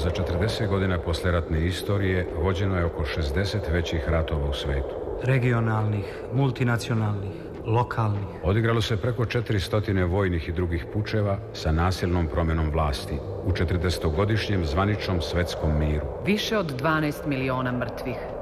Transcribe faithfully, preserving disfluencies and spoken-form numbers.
Za četrdeset godina poslijeratne istorije vođeno je oko šezdeset većih ratova u svijetu. Regionalnih, multinacionalnih, lokalnih. Odigralo se preko četiristo vojnih i drugih pučeva sa nasilnom promjenom vlasti u četrdesetogodišnjem zvaničnom svjetskom miru. Više od dvanaest miliona mrtvih.